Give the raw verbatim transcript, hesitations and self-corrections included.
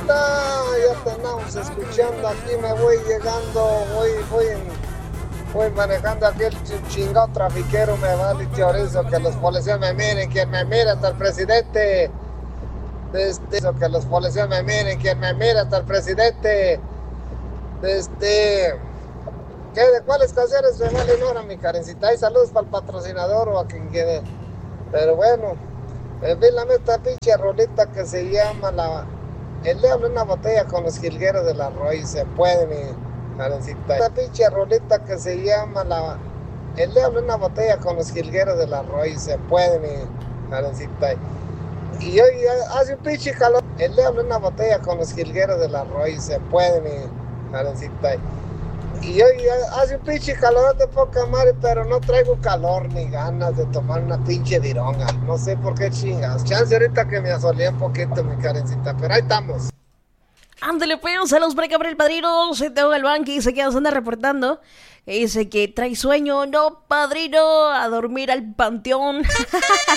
Karencita, ya te andamos escuchando, aquí me voy llegando, voy, voy, en, voy manejando aquí el chingado trafiquero, me vale chorizo, que los policías me miren, quien me mira hasta el presidente. Este, que los policías me miren, quien me mira hasta el presidente. Este, ¿qué, de cuáles canciones me valen ahora, mi Karencita? Hay saludos para el patrocinador o a quien quede. Pero bueno, envíame esta pinche rolita que se llama la... El diablo en una botella con los jilgueros del arroyo, se puede, mi Karencita. Esta pinche rolita que se llama la... El diablo en una botella con los jilgueros del arroyo, se puede, mi Karencita. Y hoy hace un pinche calor. El diablo en una botella con los jilgueros del arroyo, se puede, mi Karencita. Y hoy hace un pinche calor de poca madre, pero no traigo calor ni ganas de tomar una pinche vironga. No sé por qué chingas. Chance ahorita que me asolé un poquito, mi Karencita, pero ahí estamos. Ándale, pues, saludos para acá para el padrino. Se te va el banco y dice que nos anda reportando. Que dice que trae sueño. No, padrino, a dormir al panteón.